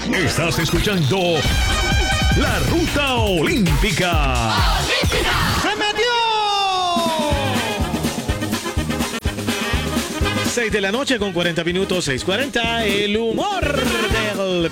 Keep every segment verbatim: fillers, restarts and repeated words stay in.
Estás escuchando La Ruta Olímpica. ¡Se metió! seis de la noche con cuarenta minutos, seis cuarenta, el humor del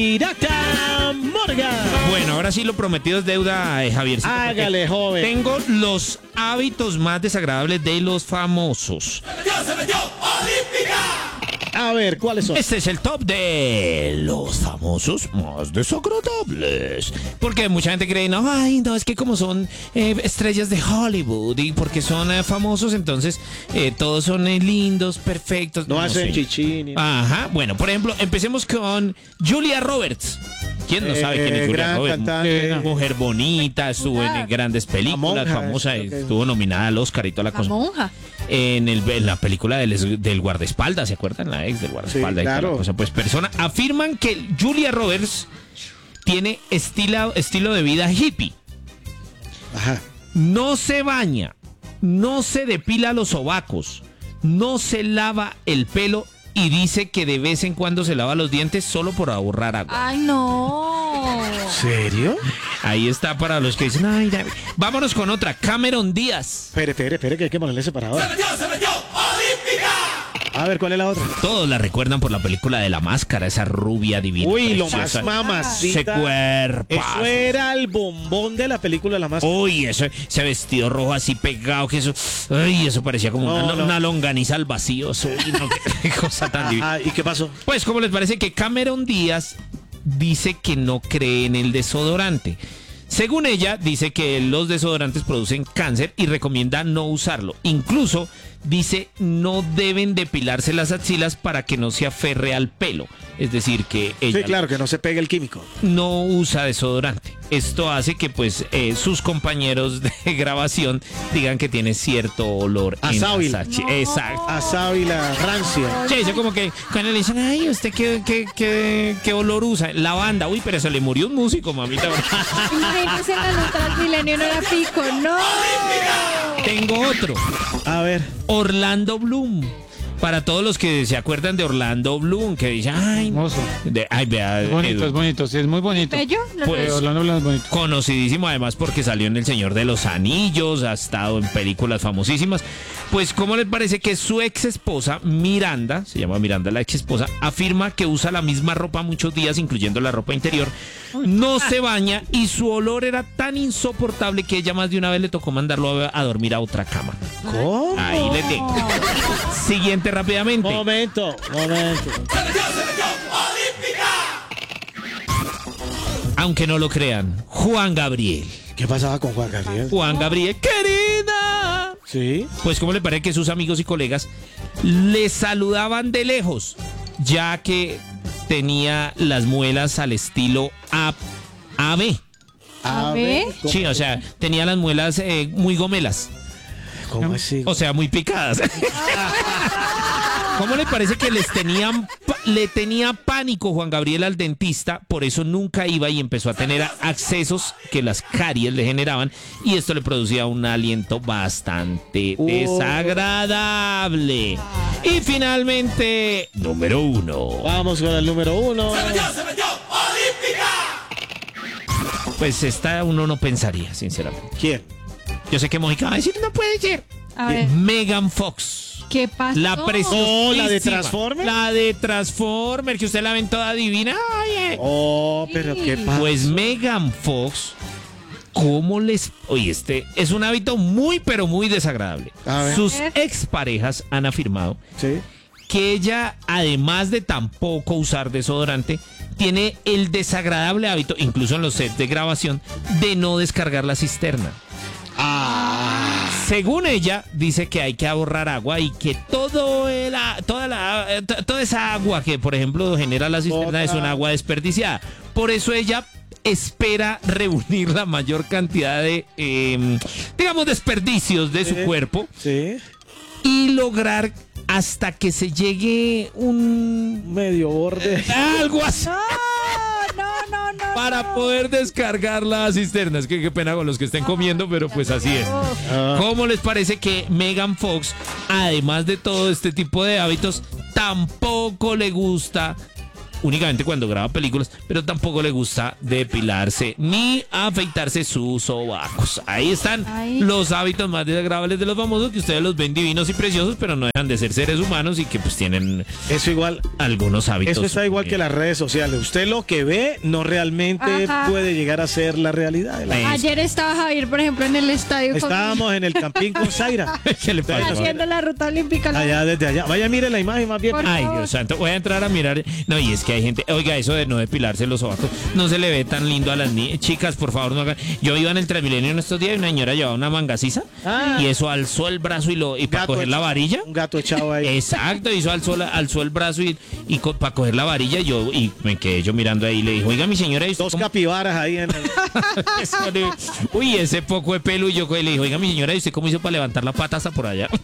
pirata Morgan. Bueno, ahora sí lo prometido es deuda, eh, Javier. Hágale, joven. Tengo los hábitos más desagradables de los famosos. ¡Se metió, se metió! ¡Olímpica! A ver, ¿cuáles son? Este es el top de los famosos más desagradables. Porque mucha gente cree, no, ay, no, es que como son eh, estrellas de Hollywood y porque son eh, famosos, entonces eh, todos son eh, lindos, perfectos. No, no hacen sé. chichín. Ajá, bueno, por ejemplo, empecemos con Julia Roberts. ¿Quién no Eh, sabe quién es Julia gran Roberts? cantante. Eh, mujer bonita, estuvo en grandes películas, monja, famosa, es lo que- estuvo nominada al Oscar y toda la, La cosa. monja. En, el, en la película del, del guardaespaldas, ¿se acuerdan? La ex del guardaespaldas. Sí, y toda la claro. cosa. Pues persona afirman que Julia Roberts tiene estilo, estilo de vida hippie. Ajá. No se baña, no se depila los sobacos, no se lava el pelo y dice que de vez en cuando se lava los dientes solo por ahorrar agua. Ay, no. ¿Serio? Ahí está para los que dicen, ay, ya- vámonos con otra, Cameron Díaz. Espere, espere, espere, que hay que ponerle separador. ¡Se metió, se metió! ¡Olímpica! A ver, ¿cuál es la otra? Todos la recuerdan por la película de La Máscara, esa rubia divina. Uy, lo más preciosa. mamacita. Ese cuerpo. Eso era el bombón de la película La Máscara. Uy, eso, ese vestido rojo así pegado, que eso, ay, eso parecía como No, una, no. una longaniza al vacío. Eso, uy, no, qué cosa tan divina. Ajá, ¿y qué pasó? Pues, ¿cómo les parece que Cameron Díaz dice que no cree en el desodorante? Según ella, dice que los desodorantes producen cáncer y recomienda no usarlo. Incluso dice no deben depilarse las axilas para que no se aferre al pelo. Es decir, que ella Sí, claro, que no se pegue el químico. no usa desodorante. Esto hace que pues eh, sus compañeros de grabación digan que tiene cierto olor. A en sábila. las achi- Exacto. A sábila rancia. Sí, eso como que cuando le dicen, ay, ¿usted qué, qué, qué, qué olor usa? Lavanda. Uy, pero se le murió un músico, mamita. Imagínense en la nota Transmilenio no era pico. ¡No! Tengo otro. A ver. Orlando Bloom. Para todos los que se acuerdan de Orlando Bloom, que dicen, ay, Hermoso. de- ay, vea, Es bonito, Edu, es bonito, sí, es muy bonito. ¿Bello? No, Pues, Eh, Orlando Bloom es bonito. conocidísimo además porque salió en El Señor de los Anillos, ha estado en películas famosísimas. Pues, ¿cómo les parece que su ex esposa, Miranda, se llama Miranda la ex esposa, afirma que usa la misma ropa muchos días, incluyendo la ropa interior, no se baña y su olor era tan insoportable que ella más de una vez le tocó mandarlo a, a dormir a otra cama? ¿Cómo? Ahí le tengo. Siguiente rápidamente. Momento, momento. ¡Se metió, se metió! ¡Olímpica! Aunque no lo crean, Juan Gabriel. ¿Qué pasaba con Juan Gabriel? Juan Gabriel, querida. Sí. Pues como le parece que sus amigos y colegas le saludaban de lejos, ya que tenía las muelas al estilo A- AB. A ver. ¿Cómo, Sí, o sea, tenía las muelas eh, muy gomelas, ¿Cómo así? o sea, muy picadas. ¿Cómo le parece que les tenían pa- le tenía pánico Juan Gabriel al dentista? Por eso nunca iba y empezó a tener a- accesos que las caries le generaban y esto le producía un aliento bastante Oh. desagradable. Y finalmente, número uno. Vamos con el número uno. ¡Se metió, se metió! ¡Olímpica! Pues esta uno no pensaría, sinceramente. ¿Quién? Yo sé que Mónica va a decir, no puede ser. A ver. Megan Fox. ¿Qué pasó? La preciosa. Oh, ¿la de Transformer? La de Transformer, que usted la ven toda divina. Ay, eh. Oh, pero qué pasa. Pues Megan Fox, ¿cómo les...? Oye, este es un hábito muy, pero muy desagradable. A ver. Sus exparejas han afirmado Sí. que ella, además de tampoco usar desodorante, tiene el desagradable hábito, incluso en los sets de grabación, de no descargar la cisterna. Ah. Según ella, dice que hay que ahorrar agua y que todo el a- toda, la, eh, t- toda esa agua que, por ejemplo, genera la cisterna Bota. es un agua desperdiciada. Por eso ella espera reunir la mayor cantidad de, eh, digamos, desperdicios de su Sí. cuerpo Sí. y lograr hasta que se llegue un... Medio borde. algo así. No, no, no, no. Para no. poder descargar las cisternas. Que qué pena con los que estén comiendo, pero pues así es. Ah. ¿Cómo les parece que Megan Fox, además de todo este tipo de hábitos, tampoco le gusta únicamente cuando graba películas, pero tampoco le gusta depilarse ni afeitarse sus sobacos. Ahí están Ay. los hábitos más desagradables de los famosos, que ustedes los ven divinos y preciosos, pero no dejan de ser seres humanos y que pues tienen Eso igual, algunos hábitos. eso está igual eh, que las redes sociales. Usted lo que ve no realmente Ajá. puede llegar a ser la realidad de la Eh, Ayer estaba Javier, por ejemplo, en el estadio con- Estábamos en el campín con Zaira. ¿Qué le pasa? haciendo la ruta olímpica. Allá desde allá. Vaya, mire la imagen más bien. Por Ay, favor. Dios santo, voy a entrar a mirar. No, y es que hay gente, oiga, eso de no depilarse los sobacos, no se le ve tan lindo a las niñas. Chicas, por favor, no hagan. Yo iba en el Transmilenio en estos días y una señora llevaba una mangasiza Ah. y eso alzó el brazo y lo y para Gato coger la echado- varilla. Un gato echado ahí. Exacto, hizo alzó, la- alzó el brazo y, y para coger la varilla yo y me quedé yo mirando ahí y le dijo, oiga, mi señora, ¿y usted Dos cómo-" capibaras ahí en el... Eso le- Uy, ese poco de pelo y yo le dije, oiga, mi señora, ¿y usted cómo hizo para levantar la pata hasta por allá?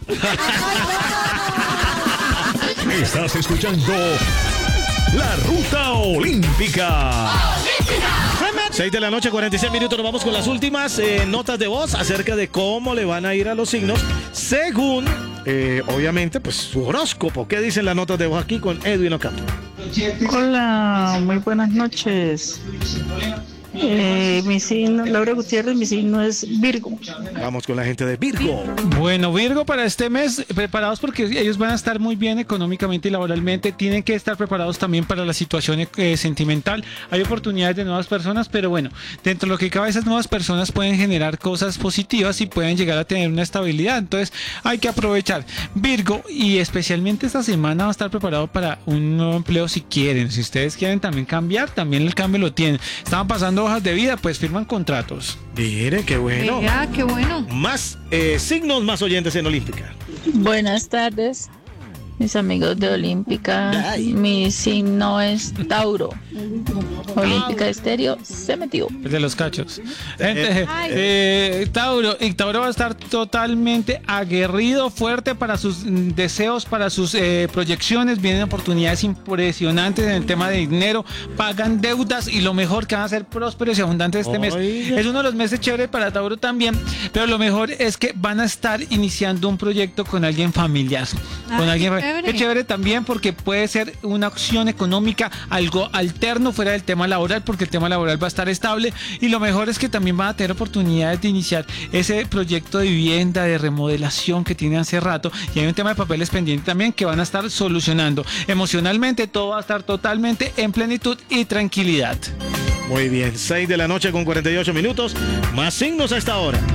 Estás escuchando La Ruta Olímpica. seis de la noche, cuarenta y seis minutos. Nos vamos con las últimas eh, notas de voz acerca de cómo le van a ir a los signos según, eh, obviamente, pues su horóscopo. ¿Qué dicen las notas de voz aquí con Edwin Ocampo? Hola, muy buenas noches. Eh, mi signo, Laura Gutiérrez, mi signo es Virgo. Vamos con la gente de Virgo. Bueno, Virgo, para este mes, preparados porque ellos van a estar muy bien económicamente y laboralmente. Tienen que estar preparados también para la situación eh, sentimental. Hay oportunidades de nuevas personas, pero bueno, dentro de lo que cabe, esas nuevas personas pueden generar cosas positivas y pueden llegar a tener una estabilidad. Entonces, hay que aprovechar. Virgo, y especialmente esta semana, va a estar preparado para un nuevo empleo si quieren. Si ustedes quieren también cambiar, también el cambio lo tienen. Estaban pasando hojas de vida, pues firman contratos. Mire, qué bueno. Vea, qué bueno. Más eh, signos, más oyentes en Olímpica. Buenas tardes, mis amigos de Olímpica. Ay. Mi signo es Tauro. Olímpica Estéreo se metió. El de los cachos. Gente, Ay. eh, Tauro, y Tauro va a estar totalmente aguerrido, fuerte para sus mm, deseos, para sus eh, proyecciones. Vienen oportunidades impresionantes en el tema de dinero, pagan deudas y lo mejor que van a ser prósperos y abundantes este mes. Oiga. Es uno de los meses chéveres para Tauro también, pero lo mejor es que van a estar iniciando un proyecto con alguien familiar. Con Ay, alguien qué fa- chévere. Qué chévere también porque puede ser una opción económica, algo alterno fuera del tema laboral, porque el tema laboral va a estar estable y lo mejor es que también van a tener oportunidades de iniciar ese proyecto de vivienda, de remodelación que tienen hace rato, y hay un tema de papeles pendiente también que van a estar solucionando. Emocionalmente todo va a estar totalmente en plenitud y tranquilidad. Muy bien, seis de la noche con cuarenta y ocho minutos. Más signos a esta hora.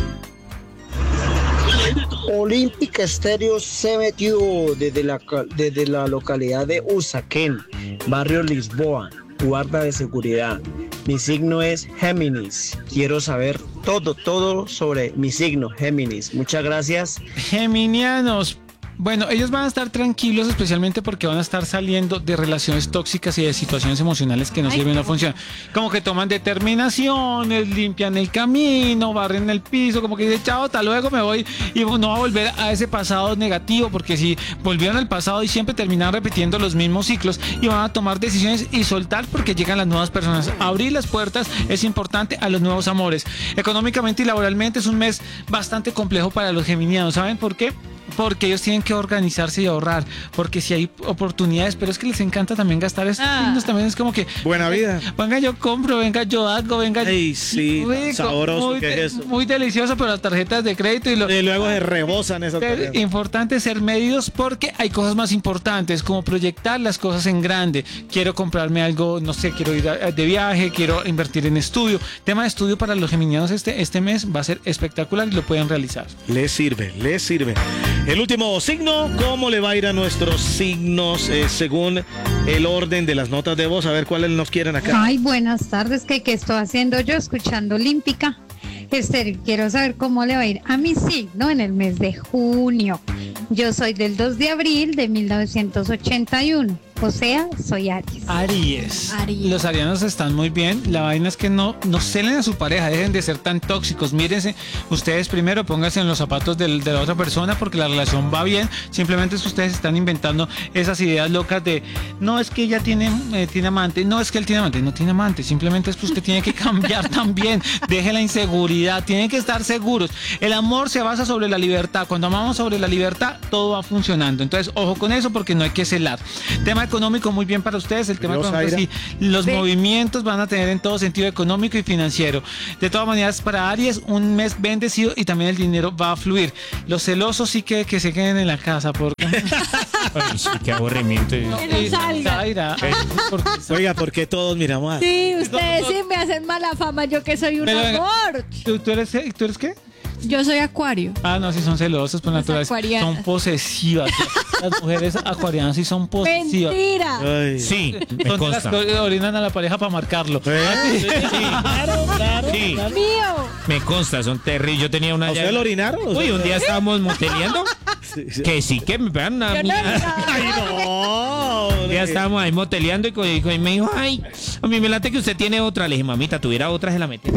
Olímpica Estéreo se metió desde la, ca- desde la localidad de Usaquén, barrio Lisboa, guarda de seguridad. Mi signo es Géminis. Quiero saber todo, todo sobre mi signo, Géminis. Muchas gracias. Geminianos. Bueno, ellos van a estar tranquilos especialmente porque van a estar saliendo de relaciones tóxicas y de situaciones emocionales que no Ay, sirven, no qué funcionan. Como que toman determinaciones, limpian el camino, barren el piso, como que dicen, chao, hasta luego, me voy y no va a volver a ese pasado negativo, porque si volvieron al pasado y siempre terminan repitiendo los mismos ciclos y van a tomar decisiones y soltar porque llegan las nuevas personas. Abrir las puertas es importante a los nuevos amores. Económicamente y laboralmente es un mes bastante complejo para los geminianos. ¿Saben por qué? Porque ellos tienen que organizarse y ahorrar, porque si hay oportunidades, pero es que les encanta también gastar estos Ah. signos, también es como que Buena vida. venga yo compro, venga yo hago, venga Ey, sí, rico, sabroso muy, que de- es eso. muy delicioso, pero las tarjetas de crédito y lo Y luego se rebosan esas pero tareas. importante ser medidos porque hay cosas más importantes, como proyectar las cosas en grande. Quiero comprarme algo, no sé, quiero ir a- de viaje, quiero invertir en estudio. Tema de estudio para los geminianos este, este mes va a ser espectacular y lo pueden realizar. Les sirve, les sirve. El último signo, ¿cómo le va a ir a nuestros signos eh, según el orden de las notas de voz? A ver cuáles nos quieren acá. Ay, buenas tardes, ¿qué, qué estoy haciendo yo escuchando Olímpica? Esther, quiero saber cómo le va a ir a mi signo en el mes de junio. Yo soy del dos de abril de mil novecientos ochenta y uno, o sea, soy Aries. Aries. Aries. Los arianos están muy bien. La vaina es que no, no celen a su pareja, dejen de ser tan tóxicos. Mírense, ustedes primero pónganse en los zapatos del- de la otra persona porque la relación va bien. Simplemente es que ustedes están inventando esas ideas locas de no es que ella tiene, eh, tiene amante, no es que él tiene amante, no tiene amante. Simplemente es que usted tiene que cambiar también. Deje la inseguridad, tienen que estar seguros. El amor se basa sobre la libertad. Cuando amamos sobre la libertad, todo va funcionando. Entonces, ojo con eso porque no hay que celar. Tema de económico muy bien para ustedes. El tema Dios, económico, Aira. sí, los Ve. movimientos van a tener en todo sentido económico y financiero. De todas maneras, para Aries, un mes bendecido y también el dinero va a fluir. Los celosos sí que, que se queden en la casa, porque... Ay, sí, qué aburrimiento. Que no salgan. Zaira, porque- Oiga, ¿por qué todos miramos a... Sí, ustedes sí me hacen mala fama, yo que soy un Pero venga, amor. ¿tú, tú eres, ¿Tú eres qué? Yo soy acuario. Ah, no, sí son celosos por naturaleza. acuarianas. Son posesivas. Las mujeres acuarianas sí son posesivas. Mentira. Ay. Sí, me Son las consta. que orinan a la pareja para marcarlo. ¿Eh? Claro, claro. Sí, Mío. me consta, son terribles. Yo tenía una... ¿A usted lo orinaron? Uy, un día estábamos moteleando. Sí, sí. Que sí, que me pegan una... Yo no, Ay, no. Un día estábamos ahí moteleando y, co- y co- y me dijo, ay, a mí me late que usted tiene otra. Le dije, mamita, tuviera otra, se la metí.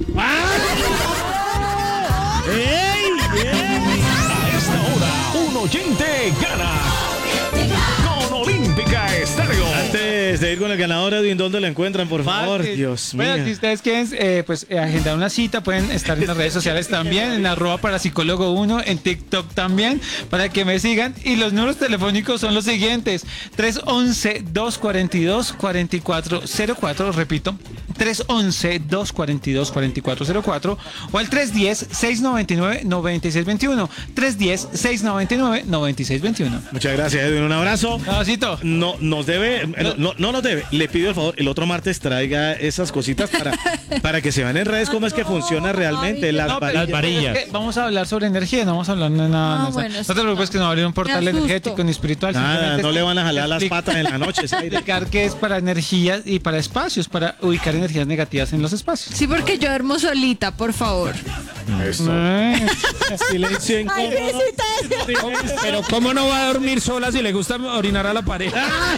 ¡Ey! A esta hora, un oyente gana con Olímpica Estéreo. Antes de ir con el ganador, Edwin, ¿dónde lo encuentran, por favor? Fácil. Dios mío. Bueno, si ustedes quieren eh, pues, eh, agendar una cita, pueden estar en las redes sociales también, en arroba parapsicólogo uno, en TikTok también, para que me sigan. Y los números telefónicos son los siguientes: tres once, dos cuarenta y dos, cuarenta y cuatro cero cuatro, repito, tres once, dos cuarenta y dos, cuarenta y cuatro cero cuatro, o al tres diez, seis noventa y nueve, noventa y seis veintiuno, tres diez, seis noventa y nueve, noventa y seis veintiuno. Muchas gracias, Edwin. Un abrazo. Abacito. No nos debe, no, no, no nos debe. Le pido el favor, el otro martes traiga esas cositas para, para que se vean en redes cómo es que funciona realmente las No, pero- varillas. varillas. es que vamos a hablar sobre energía, no vamos a hablar de nada. Ah, no, bueno, no te preocupes que nos va a abrir un portal Me asusto. energético ni espiritual. Nada, simplemente no le van a jalar las explica- patas en la noche, Zaira. Explicar que es para energías y para espacios, para ubicar energías negativas en los espacios. Sí, porque yo duermo solita, por favor. Ay, Silencio en Ay, visita. Pero ¿cómo no va a dormir sola si le gusta orinar a la pared?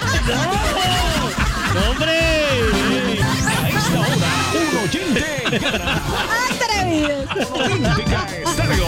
¡No, hombre! A esta hora, un oyente gana Atrevidos. Olímpica Estéreo.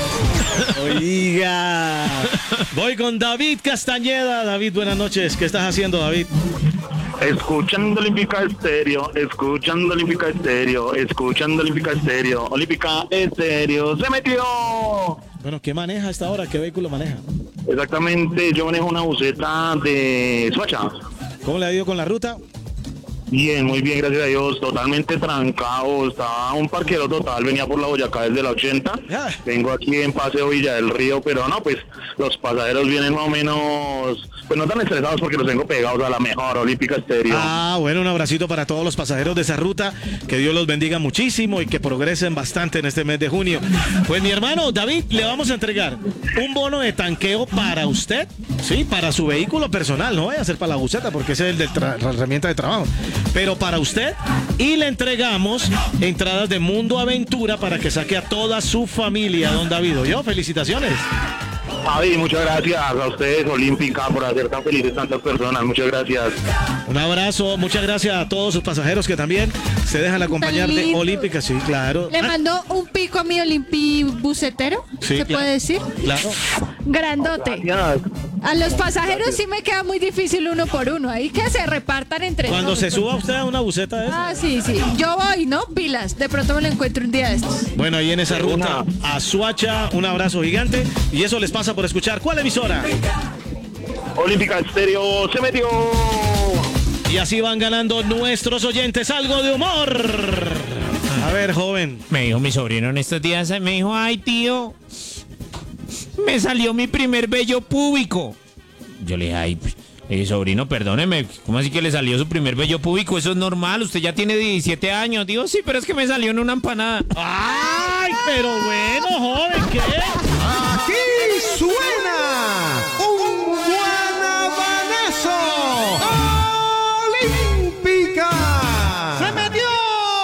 Oiga. Voy con David Castañeda. David, buenas noches. ¿Qué estás haciendo, David? Escuchando Olímpica Estéreo, escuchando Olímpica Estéreo, escuchando Olímpica Estéreo, Olímpica Estéreo, se metió. Bueno, ¿qué maneja a esta hora? ¿Qué vehículo maneja? Exactamente, yo manejo una buseta de Suacha. ¿Cómo le ha ido con la ruta? Bien, muy bien, gracias a Dios, totalmente trancado, estaba un parquero total, venía por la Boyacá desde la ochenta, Ah. vengo aquí en Paseo Villa del Río, pero no, pues los pasajeros vienen más o menos, pues no tan estresados porque los tengo pegados a la mejor Olímpica Estéreo. Ah, bueno, un abracito para todos los pasajeros de esa ruta. Que Dios los bendiga muchísimo y que progresen bastante en este mes de junio. Pues mi hermano David, le vamos a entregar un bono de tanqueo para usted, sí, para su vehículo personal. No vaya a ser para la buceta porque ese es el de tra- la herramienta de trabajo. Pero para usted, y le entregamos entradas de Mundo Aventura para que saque a toda su familia, don David. Yo, felicitaciones. Javi, muchas gracias a ustedes, Olímpica, por hacer tan felices tantas personas, muchas gracias. Un abrazo, muchas gracias a todos sus pasajeros que también se dejan acompañar de lindos. Olímpica, sí, claro. Le Ah, mandó un pico a mi Olimpi bucetero, Sí, ¿se claro. puede decir? Claro. Grandote. Gracias. A los pasajeros sí me queda muy difícil uno por uno. Ahí que se repartan entre Cuando todos. se suba usted a una buceta de esa. Ah, sí, sí. Yo voy, ¿no? Pilas. De pronto me lo encuentro un día de estos. Bueno, ahí en esa ruta a Suacha, un abrazo gigante. Y eso les pasa por escuchar. ¿Cuál emisora? Olímpica Estéreo, se metió. Y así van ganando nuestros oyentes algo de humor. A ver, joven. Me dijo mi sobrino en estos días, me dijo, ay tío, me salió mi primer vello púbico. Yo le dije, ay, pues, le dije, sobrino, perdóneme, ¿cómo así que le salió su primer vello púbico? Eso es normal, usted ya tiene diecisiete años. Digo, sí, pero es que me salió en una empanada. ¡Ay, pero bueno, joven! ¿Qué? Aquí